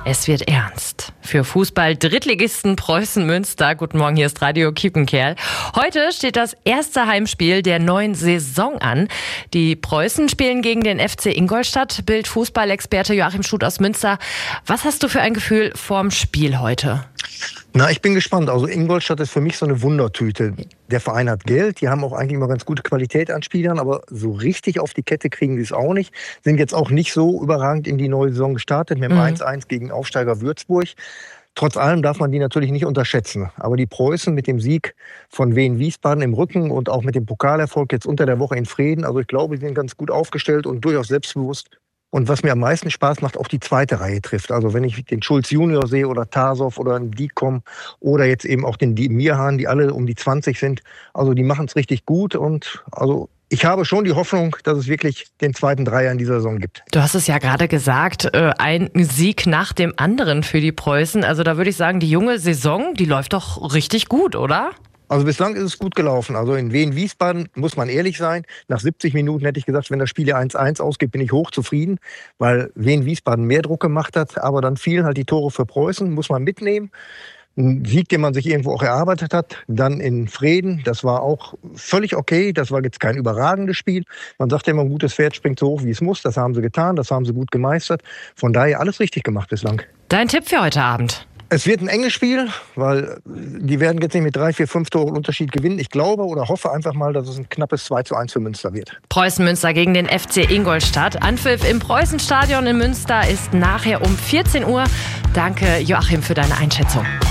Es wird ernst. Für Fußball-Drittligisten Preußen Münster. Guten Morgen, hier ist Radio Kiepenkerl. Heute steht das erste Heimspiel der neuen Saison an. Die Preußen spielen gegen den FC Ingolstadt. Bild-Fußballexperte Joachim Schuth aus Münster. Was hast du für ein Gefühl vorm Spiel heute? Na, ich bin gespannt. Also Ingolstadt ist für mich so eine Wundertüte. Der Verein hat Geld, die haben auch eigentlich immer ganz gute Qualität an Spielern, aber so richtig auf die Kette kriegen die es auch nicht. Sind jetzt auch nicht so überragend in die neue Saison gestartet mit dem 1-1 gegen Aufsteiger Würzburg. Trotz allem darf man die natürlich nicht unterschätzen. Aber die Preußen mit dem Sieg von Wien Wiesbaden im Rücken und auch mit dem Pokalerfolg jetzt unter der Woche in Frieden, also ich glaube, die sind ganz gut aufgestellt und durchaus selbstbewusst. Und was mir am meisten Spaß macht, auch die zweite Reihe trifft. Also wenn ich den Schulz Junior sehe oder Tarsow oder einen Diekom oder jetzt eben auch den Mirhan, die alle um die 20 sind. Also die machen es richtig gut und also ich habe schon die Hoffnung, dass es wirklich den zweiten Dreier in dieser Saison gibt. Du hast es ja gerade gesagt, ein Sieg nach dem anderen für die Preußen. Also da würde ich sagen, die junge Saison, die läuft doch richtig gut, oder? Also bislang ist es gut gelaufen. Also in Wien-Wiesbaden muss man ehrlich sein. Nach 70 Minuten hätte ich gesagt, wenn das Spiel 1-1 ausgeht, bin ich hochzufrieden, weil Wien-Wiesbaden mehr Druck gemacht hat. Aber dann fielen halt die Tore für Preußen, muss man mitnehmen. Ein Sieg, den man sich irgendwo auch erarbeitet hat. Dann in Frieden, das war auch völlig okay. Das war jetzt kein überragendes Spiel. Man sagt ja immer, ein gutes Pferd springt so hoch, wie es muss. Das haben sie getan, das haben sie gut gemeistert. Von daher alles richtig gemacht bislang. Dein Tipp für heute Abend? Es wird ein enges Spiel, weil die werden jetzt nicht mit 3, 4, 5 Toren Unterschied gewinnen. Ich glaube oder hoffe einfach mal, dass es ein knappes 2-1 für Münster wird. Preußen Münster gegen den FC Ingolstadt. Anpfiff im Preußenstadion in Münster ist nachher um 14 Uhr. Danke, Joachim, für deine Einschätzung.